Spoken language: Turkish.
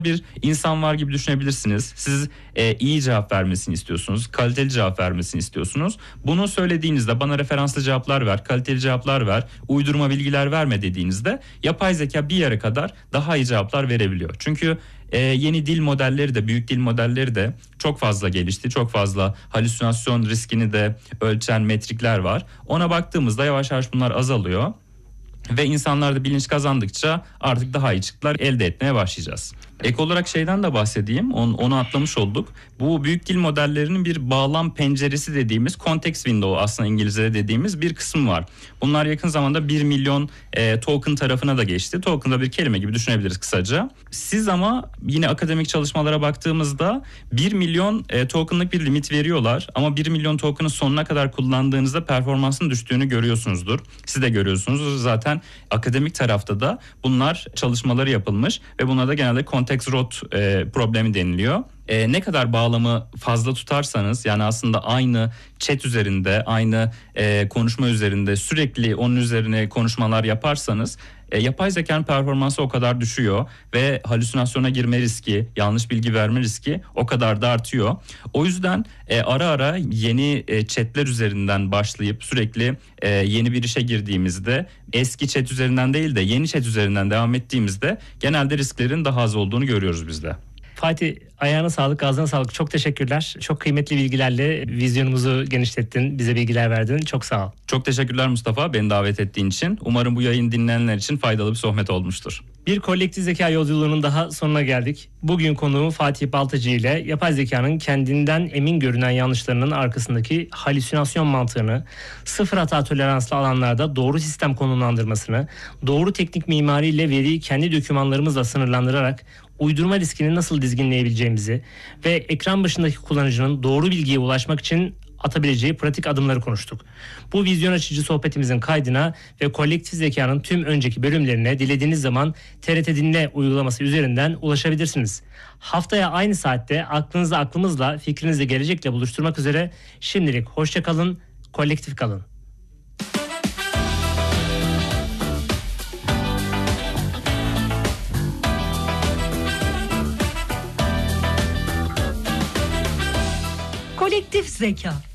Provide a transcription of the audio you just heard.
bir insan var gibi düşünebilirsiniz. Siz iyi cevap vermesini istiyorsunuz, kaliteli cevap vermesini istiyorsunuz. Bunu söylediğinizde bana referanslı cevaplar ver, kaliteli cevaplar ver, uydurma bilgiler verme dediğinizde yapay zeka bir yere kadar daha iyi cevaplar verebiliyor. Çünkü yeni dil modelleri de, büyük dil modelleri de çok fazla gelişti. Çok fazla halüsinasyon riskini de ölçen metrikler var. Ona baktığımızda yavaş yavaş bunlar azalıyor. Ve insanlar da bilinç kazandıkça artık daha iyi çıktılar elde etmeye başlayacağız. Ek olarak şeyden de bahsedeyim, onu atlamış olduk. Bu büyük dil modellerinin bir bağlam penceresi dediğimiz context window, aslında İngilizce'de dediğimiz bir kısım var. Bunlar yakın zamanda 1 milyon token tarafına da geçti. Token da bir kelime gibi düşünebiliriz kısaca. Siz ama yine akademik çalışmalara baktığımızda 1 milyon tokenlık bir limit veriyorlar. Ama 1 milyon token'ı sonuna kadar kullandığınızda performansın düştüğünü görüyorsunuzdur. Siz de görüyorsunuzdur. Zaten akademik tarafta da bunlar çalışmaları yapılmış ve buna da genelde context rot problemi deniliyor. Ne kadar bağlamı fazla tutarsanız, yani aslında aynı chat üzerinde, aynı konuşma üzerinde sürekli onun üzerine konuşmalar yaparsanız yapay zekanın performansı o kadar düşüyor ve halüsinasyona girme riski, yanlış bilgi verme riski o kadar da artıyor. O yüzden ara ara yeni chatler üzerinden başlayıp sürekli yeni bir işe girdiğimizde eski chat üzerinden değil de yeni chat üzerinden devam ettiğimizde genelde risklerin daha az olduğunu görüyoruz biz de. Fatih, ayağına sağlık, ağzına sağlık. Çok teşekkürler. Çok kıymetli bilgilerle vizyonumuzu genişlettin, bize bilgiler verdin. Çok sağ ol. Çok teşekkürler Mustafa, beni davet ettiğin için. Umarım bu yayın dinleyenler için faydalı bir sohbet olmuştur. Bir kolektif zeka yolculuğunun daha sonuna geldik. Bugün konuğum Fatih Baltacı ile yapay zekanın kendinden emin görünen yanlışlarının arkasındaki halüsinasyon mantığını, sıfır hata toleranslı alanlarda doğru sistem konumlandırmasını, doğru teknik mimariyle veriyi kendi dokümanlarımızla sınırlandırarak uydurma riskini nasıl dizginleyebileceğimizi ve ekran başındaki kullanıcının doğru bilgiye ulaşmak için atabileceği pratik adımları konuştuk. Bu vizyon açıcı sohbetimizin kaydına ve kolektif zekanın tüm önceki bölümlerine dilediğiniz zaman TRT Dinle uygulaması üzerinden ulaşabilirsiniz. Haftaya aynı saatte aklınızla aklımızla, fikrinizle gelecekle buluşturmak üzere şimdilik hoşça kalın, kolektif kalın. Kolektif zeka.